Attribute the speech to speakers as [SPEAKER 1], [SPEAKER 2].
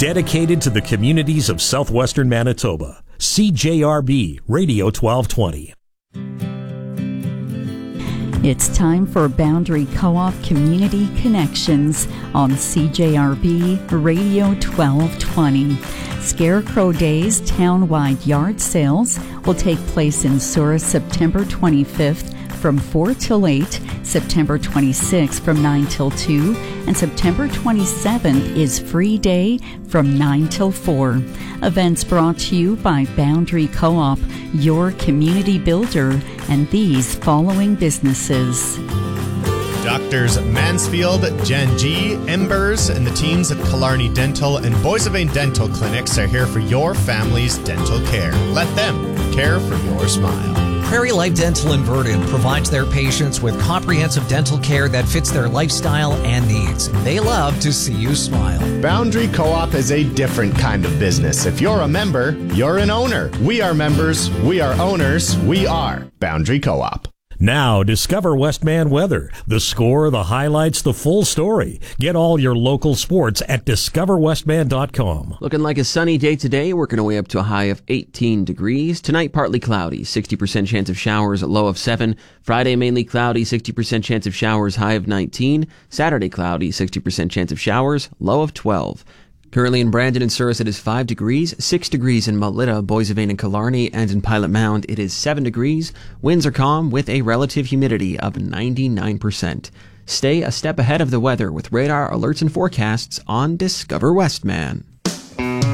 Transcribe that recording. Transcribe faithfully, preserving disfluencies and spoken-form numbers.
[SPEAKER 1] Dedicated to the communities of southwestern Manitoba. C J R B Radio twelve twenty.
[SPEAKER 2] It's time for Boundary Co-op Community Connections on C J R B Radio twelve twenty. Scarecrow Days townwide yard sales will take place in Souris September twenty-fifth from four till eight, September twenty-sixth from nine till two, and September twenty-seventh is Free Day from nine till four. Events brought to you by Boundary Co-op, your community builder, and these following businesses.
[SPEAKER 3] Doctors Mansfield, Jen G, Embers, and the teams at Killarney Dental and Boissevain Dental Clinics are here for your family's dental care. Let them care for your smile.
[SPEAKER 4] Prairie Life Dental in Verdun provides their patients with comprehensive dental care that fits their lifestyle and needs. They love to see you smile.
[SPEAKER 3] Boundary Co-op is a different kind of business. If you're a member, you're an owner. We are members. We are owners. We are Boundary Co-op.
[SPEAKER 1] Now, discover Westman weather. The score, the highlights, the full story. Get all your local sports at discover westman dot com.
[SPEAKER 5] Looking like a sunny day today, working our way up to a high of eighteen degrees. Tonight, partly cloudy, sixty percent chance of showers, low of seven. Friday, mainly cloudy, sixty percent chance of showers, high of nineteen. Saturday, cloudy, sixty percent chance of showers, low of twelve. Currently in Brandon and Souris, it is five degrees, six degrees in Melita, Boissevain and Killarney, and in Pilot Mound, it is seven degrees. Winds are calm with a relative humidity of ninety-nine percent. Stay a step ahead of the weather with radar alerts and forecasts on Discover Westman.